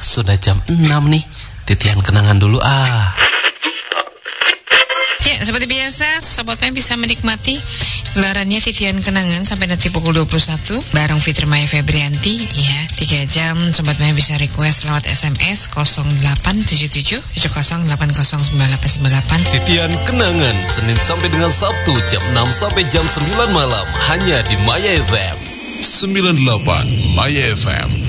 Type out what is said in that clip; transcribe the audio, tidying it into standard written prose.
sudah jam 6 nih. Titian kenangan dulu Ya, seperti biasa, Sobat Maya bisa menikmati gelarannya Titian Kenangan sampai nanti pukul 21 bareng Fitri Maya Febrianti. Ya, 3 jam Sobat Maya bisa request lewat SMS 0877 70809098. Titian Kenangan Senin sampai dengan Sabtu jam 6 sampai jam 9 malam hanya di Maya FM 98 Maya FM.